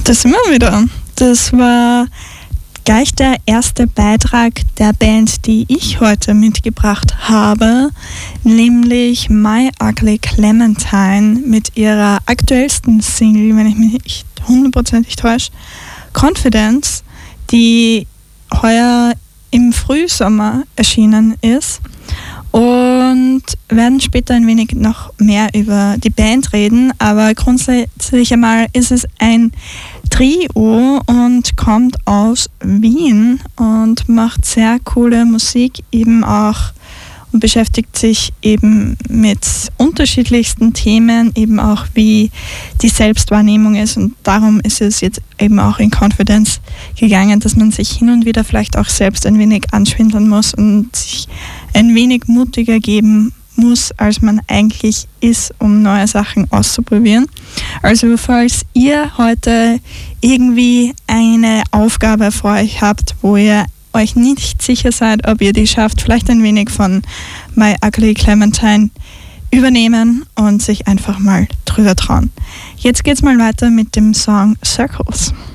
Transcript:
Da sind wir wieder. Das war gleich der erste Beitrag der Band, die ich heute mitgebracht habe, nämlich My Ugly Clementine mit ihrer aktuellsten Single, wenn ich mich nicht hundertprozentig täusche, Confidence, die heuer im Frühsommer erschienen ist. Und werden später ein wenig noch mehr über die Band reden, aber grundsätzlich einmal ist es ein Trio und kommt aus Wien und macht sehr coole Musik eben auch und beschäftigt sich eben mit unterschiedlichsten Themen, eben auch wie die Selbstwahrnehmung ist, und darum ist es jetzt eben auch in Confidence gegangen, dass man sich hin und wieder vielleicht auch selbst ein wenig anschwindeln muss und sich ein wenig mutiger geben muss, als man eigentlich ist, um neue Sachen auszuprobieren. Also falls ihr heute irgendwie eine Aufgabe vor euch habt, wo ihr euch nicht sicher seid, ob ihr die schafft, vielleicht ein wenig von My Ugly Clementine übernehmen und sich einfach mal drüber trauen. Jetzt geht's mal weiter mit dem Song Circles.